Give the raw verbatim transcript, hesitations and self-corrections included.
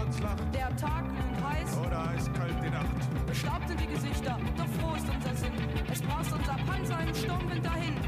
uns lacht. Der Tag glühend heiß oder eiskalt die Nacht. Bestaubt sind die Gesichter, doch froh ist unser Sinn. Es braust unser Panzer im Sturmwind dahin.